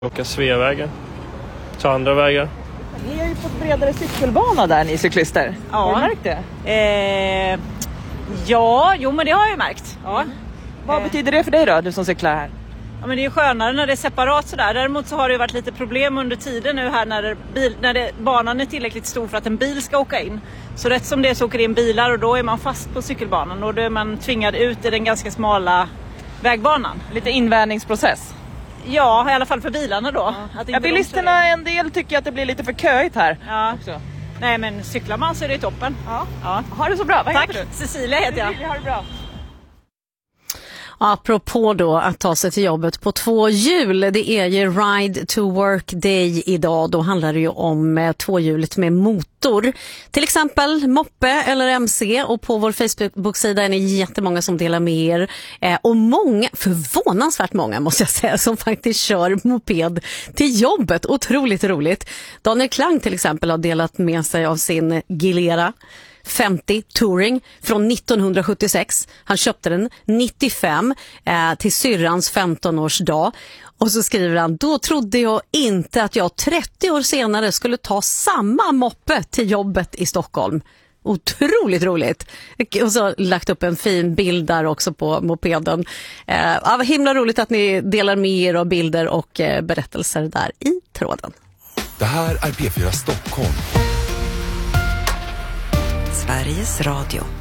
Åka Sveavägen. Ta andra vägar. Ni har ju fått bredare cykelbana där, ni cyklister. Ja. Har du märkt det? Men det har jag ju märkt. Ja. Vad betyder det för dig då, du som cyklar här? Ja, men det är ju skönare när det är separat sådär. Däremot så har det ju varit lite problem under tiden nu här när banan är tillräckligt stor för att en bil ska åka in. Så rätt som det så åker in bilar och då är man fast på cykelbanan och då är man tvingad ut i den ganska smala vägbanan. Lite invänjningsprocess. Ja, i alla fall för bilarna då. Ja, bilisterna en del tycker att det blir lite för köigt här. Ja. Också. Nej, men cyklar man så är det toppen. Ja. Ha det så bra. Vad Tack, heter du? Cecilia heter jag. Ha det bra. Apropå då att ta sig till jobbet på 2 hjul, det är ju Ride to Work Day idag. Då handlar det ju om 2-hjulet med motor. Till exempel moppe eller MC, och på vår Facebook-sida är ni jättemånga som delar med er. Och många, förvånansvärt många måste jag säga, som faktiskt kör moped till jobbet. Otroligt roligt. Daniel Klang till exempel har delat med sig av sin Gilera 50 Touring från 1976. Han köpte den 95 till syrrans 15-årsdag. Och så skriver han: då trodde jag inte att jag 30 år senare skulle ta samma moppe till jobbet i Stockholm. Otroligt roligt. Och så lagt upp en fin bild där också på mopeden. Vad himla roligt att ni delar med er av bilder och berättelser där i tråden. Det här är P4 Stockholm. Sveriges Radio.